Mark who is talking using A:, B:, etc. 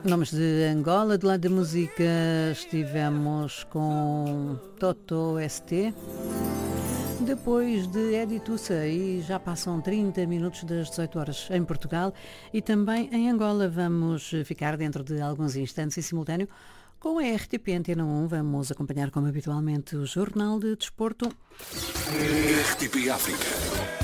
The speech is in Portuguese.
A: Nomes de Angola, de lado da música estivemos com Toto ST, depois de Edi Tussa, e já passam 30 minutos das 18 horas em Portugal e também em Angola. Vamos ficar dentro de alguns instantes em simultâneo com a RTP Antena 1. Vamos acompanhar como habitualmente o Jornal de Desporto.
B: RTP África.